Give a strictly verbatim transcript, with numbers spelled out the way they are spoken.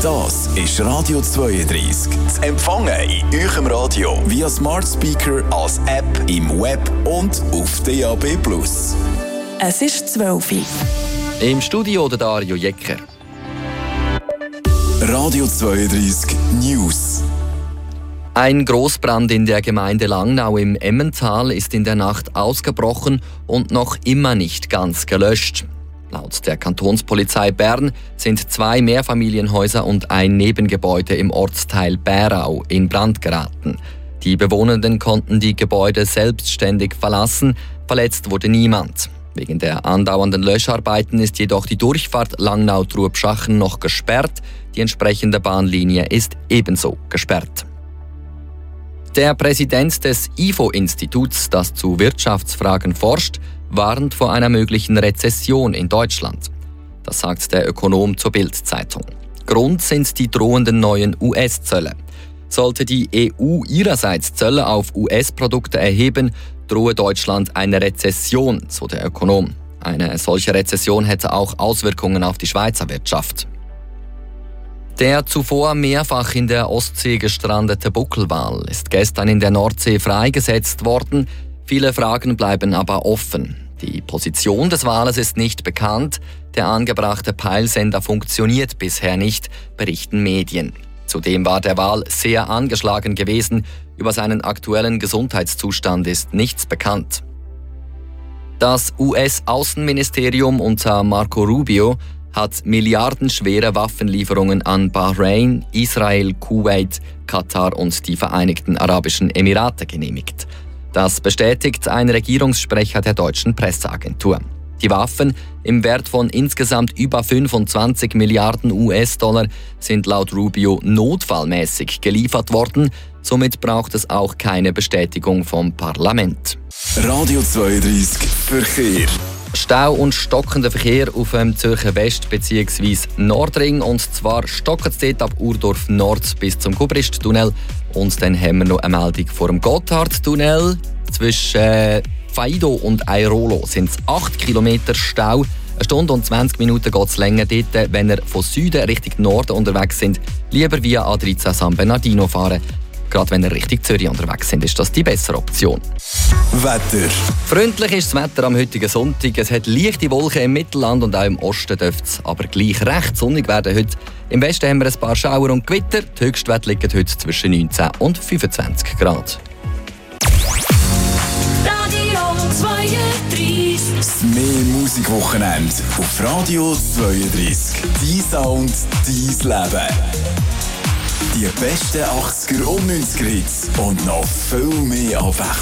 Das ist Radio zweiunddreißig. Zu empfangen in eurem Radio via Smart Speaker, als App, im Web und auf D A B plus. Es ist zwölf Uhr. Im Studio der Dario Jecker. Radio zweiunddreißig News. Ein Grossbrand in der Gemeinde Langnau im Emmental ist in der Nacht ausgebrochen und noch immer nicht ganz gelöscht. Laut der Kantonspolizei Bern sind zwei Mehrfamilienhäuser und ein Nebengebäude im Ortsteil Bärau in Brand geraten. Die Bewohnenden konnten die Gebäude selbstständig verlassen, verletzt wurde niemand. Wegen der andauernden Löscharbeiten ist jedoch die Durchfahrt Langnau-Trubschachen noch gesperrt. Die entsprechende Bahnlinie ist ebenso gesperrt. Der Präsident des I F O-Instituts, das zu Wirtschaftsfragen forscht, warnt vor einer möglichen Rezession in Deutschland. Das sagt der Ökonom zur Bild-Zeitung. Grund sind die drohenden neuen U S-Zölle. Sollte die E U ihrerseits Zölle auf U S-Produkte erheben, drohe Deutschland eine Rezession, so der Ökonom. Eine solche Rezession hätte auch Auswirkungen auf die Schweizer Wirtschaft. Der zuvor mehrfach in der Ostsee gestrandete Buckelwal ist gestern in der Nordsee freigesetzt worden. Viele Fragen bleiben aber offen. Die Position des Wales ist nicht bekannt. Der angebrachte Peilsender funktioniert bisher nicht, berichten Medien. Zudem war der Wal sehr angeschlagen gewesen. Über seinen aktuellen Gesundheitszustand ist nichts bekannt. Das U S-Außenministerium unter Marco Rubio hat milliardenschwere Waffenlieferungen an Bahrain, Israel, Kuwait, Katar und die Vereinigten Arabischen Emirate genehmigt. Das bestätigt ein Regierungssprecher der deutschen Presseagentur. Die Waffen im Wert von insgesamt über fünfundzwanzig Milliarden U S-Dollar sind laut Rubio notfallmäßig geliefert worden. Somit braucht es auch keine Bestätigung vom Parlament. Radio zweiunddreißig Verkehr. Stau und stockender Verkehr auf dem Zürcher West- bzw. Nordring. Und zwar stockt es dort ab Urdorf Nord bis zum Kubristtunnel. Und dann haben wir noch eine Meldung vor dem Gotthardtunnel. Zwischen äh, Faido und Airolo sind es acht Kilometer Stau. Eine Stunde und zwanzig Minuten geht es länger dort. Wenn ihr von Süden Richtung Norden unterwegs sind, lieber via A dreizehn San Bernardino fahren. Gerade wenn ihr Richtung Zürich unterwegs sind, ist das die bessere Option. Wetter. Freundlich ist das Wetter am heutigen Sonntag. Es hat leichte Wolken im Mittelland und auch im Osten dürfte es aber gleich recht sonnig werden heute. Im Westen haben wir ein paar Schauer und Gewitter. Die Höchstwerte liegen heute zwischen neunzehn und fünfundzwanzig Grad. Radio zweiunddreißig. Das mehr Musikwochenende auf Radio zweiunddreißig. Dein Sound, dein Leben. Die besten achtziger und neunziger Hits und noch viel mehr Abwechslung.